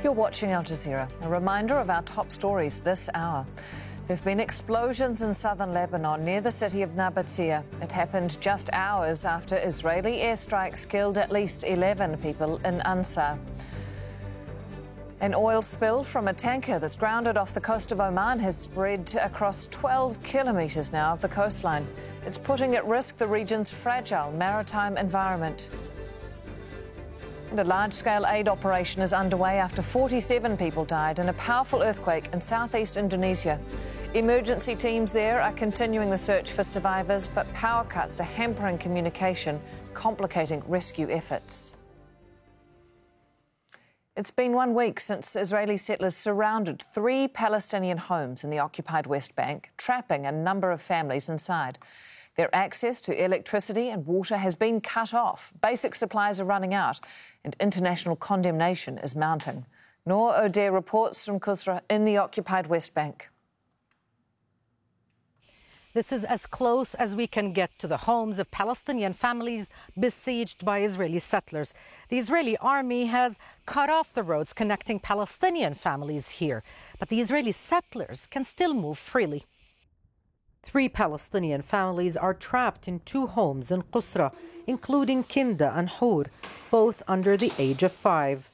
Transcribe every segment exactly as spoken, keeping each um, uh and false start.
You're watching Al Jazeera. A reminder of our top stories this hour. There have been explosions in southern Lebanon near the city of Nabatieh. It happened just hours after Israeli airstrikes killed at least eleven people in Ansar. An oil spill from a tanker that's grounded off the coast of Oman has spread across twelve kilometres now of the coastline. It's putting at risk the region's fragile maritime environment. And a large-scale aid operation is underway after forty-seven people died in a powerful earthquake in southeast Indonesia. Emergency teams there are continuing the search for survivors, but power cuts are hampering communication, complicating rescue efforts. It's been one week since Israeli settlers surrounded three Palestinian homes in the occupied West Bank, trapping a number of families inside. Their access to electricity and water has been cut off. Basic supplies are running out and international condemnation is mounting. Noor O'Dea reports from Qusra in the occupied West Bank. This is as close as we can get to the homes of Palestinian families besieged by Israeli settlers. The Israeli army has cut off the roads connecting Palestinian families here, but the Israeli settlers can still move freely. Three Palestinian families are trapped in two homes in Qusra, including Kinda and Hur, both under the age of five.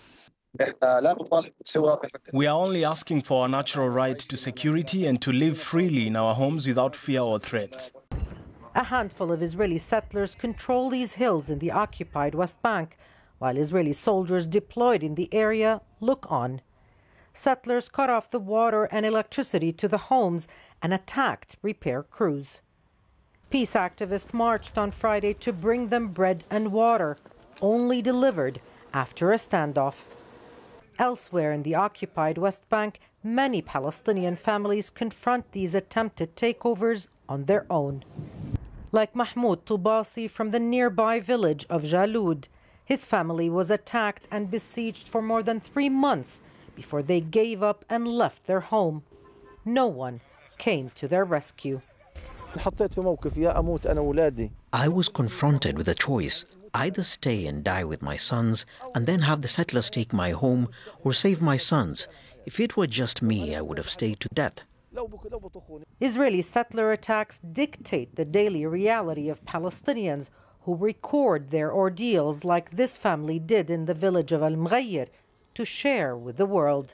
We are only asking for our natural right to security and to live freely in our homes without fear or threat. A handful of Israeli settlers control these hills in the occupied West Bank, while Israeli soldiers deployed in the area look on. Settlers cut off the water and electricity to the homes and attacked repair crews. Peace activists marched on Friday to bring them bread and water, only delivered after a standoff. Elsewhere in the occupied West Bank, many Palestinian families confront these attempted takeovers on their own. Like Mahmoud Tubasi from the nearby village of Jalud, his family was attacked and besieged for more than three months before they gave up and left their home. No one came to their rescue. I was confronted with a choice: either stay and die with my sons and then have the settlers take my home, or save my sons. If it were just me, I would have stayed to death. Israeli settler attacks dictate the daily reality of Palestinians who record their ordeals like this family did in the village of Al-Mghayr to share with the world.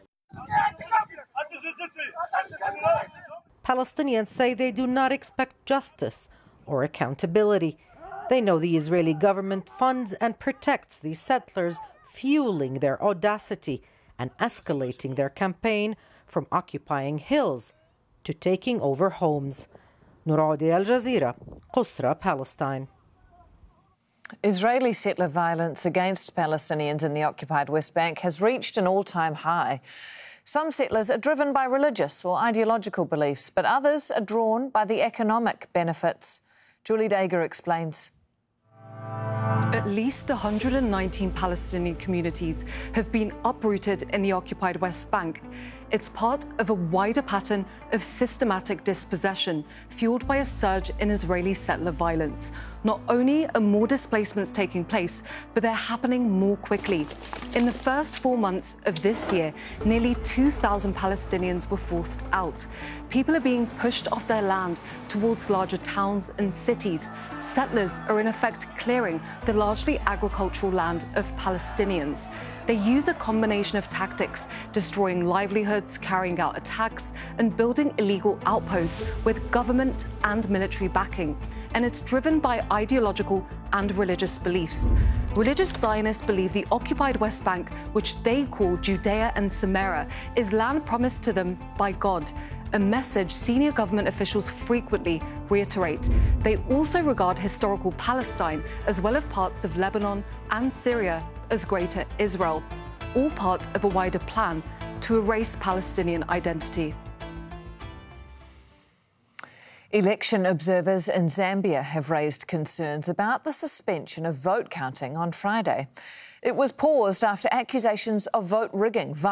Palestinians say they do not expect justice or accountability. They know the Israeli government funds and protects these settlers, fueling their audacity and escalating their campaign from occupying hills to taking over homes. Noor O'Dea, Al Jazeera, Qusra, Palestine. Israeli settler violence against Palestinians in the occupied West Bank has reached an all-time high. Some settlers are driven by religious or ideological beliefs, but others are drawn by the economic benefits. Julie Dager explains. At least one hundred nineteen Palestinian communities have been uprooted in the occupied West Bank. It's part of a wider pattern of systematic dispossession fueled by a surge in Israeli settler violence. Not only are more displacements taking place, but they're happening more quickly. In the first four months of this year, nearly two thousand Palestinians were forced out. People are being pushed off their land towards larger towns and cities. Settlers are in effect clearing the largely agricultural land of Palestinians. They use a combination of tactics, destroying livelihoods, carrying out attacks, and building illegal outposts with government and military backing. And it's driven by ideological and religious beliefs. Religious Zionists believe the occupied West Bank, which they call Judea and Samaria, is land promised to them by God, a message senior government officials frequently reiterate. They also regard historical Palestine, as well as parts of Lebanon and Syria, as Greater Israel, all part of a wider plan to erase Palestinian identity. Election observers in Zambia have raised concerns about the suspension of vote counting on Friday. It was paused after accusations of vote rigging.